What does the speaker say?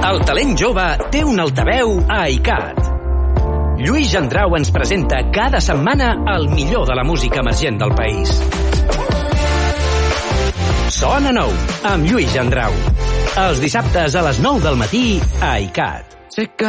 El talent jove té un altaveu a ICAT. Lluís Gendrau ens presenta cada setmana el millor de la música emergent del país. Sona nou, amb Lluís Gendrau. Els dissabtes a les 9 del matí a ICAT.